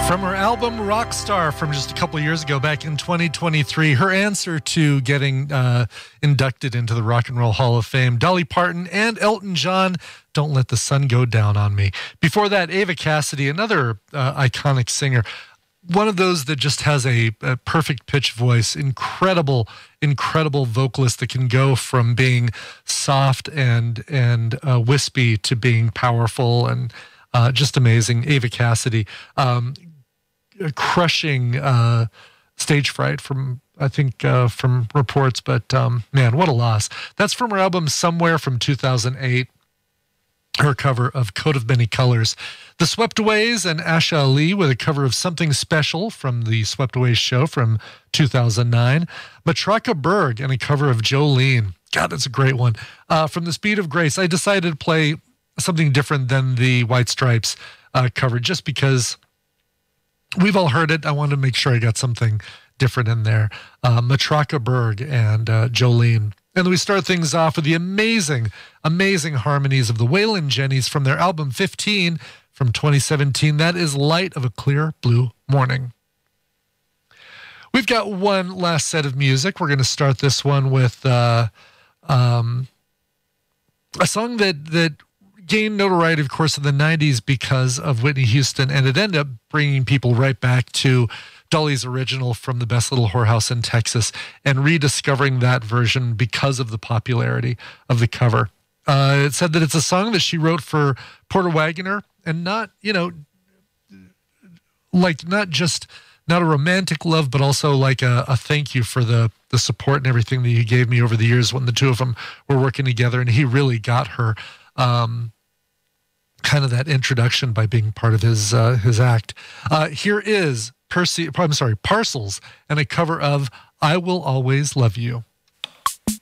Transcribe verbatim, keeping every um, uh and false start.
From her album Rockstar from just a couple of years ago, back in twenty twenty-three, her answer to getting uh, inducted into the Rock and Roll Hall of Fame, Dolly Parton and Elton John, Don't Let the Sun Go Down on Me. Before that, Ava Cassidy, another uh, iconic singer, one of those that just has a, a perfect pitch voice, incredible, incredible vocalist that can go from being soft and, and uh, wispy to being powerful and uh, just amazing. Ava Cassidy. Um, crushing uh, stage fright from, I think, uh, from reports, but um, man, what a loss. That's from her album Somewhere from two thousand eight, her cover of Coat of Many Colors. The Swept-Aways and Asha Ali with a cover of Something Special from the Swept-Aways show from two thousand nine. Matraka Berg and a cover of Jolene. God, that's a great one. Uh, from The Speed of Grace, I decided to play something different than the White Stripes uh, cover just because we've all heard it. I wanted to make sure I got something different in there. Uh, Matraka Berg and uh, Jolene. And then we start things off with the amazing, amazing harmonies of the Waylon Jennys from their album fifteen from twenty seventeen. That is Light of a Clear Blue Morning. We've got one last set of music. We're going to start this one with uh, um, a song that that gained notoriety, of course, in the nineties because of Whitney Houston, and it ended up bringing people right back to Dolly's original from The Best Little Whorehouse in Texas and rediscovering that version because of the popularity of the cover. Uh, it said that it's a song that she wrote for Porter Wagoner, and not, you know, like not just not a romantic love, but also like a, a thank you for the the support and everything that you gave me over the years when the two of them were working together. And he really got her um, kind of that introduction by being part of his uh, his act. Uh, here is Percy, I'm sorry, Parcels, and a cover of I Will Always Love You.